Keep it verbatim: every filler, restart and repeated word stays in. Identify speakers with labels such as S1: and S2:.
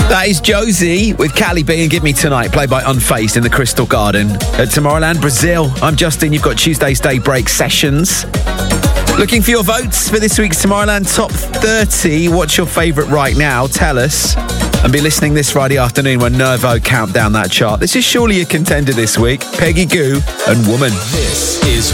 S1: That is Josie with Cali B and Give Me Tonight, played by Unfazed in the Crystal Garden at Tomorrowland, Brazil. I'm Justin. You've got Tuesday's Daybreak sessions. Looking for your votes for this week's Tomorrowland Top thirty. What's your favourite right now? Tell us. And be listening this Friday afternoon when Nervo count down that chart. This is surely a contender this week. Peggy Gou and Woman.
S2: This is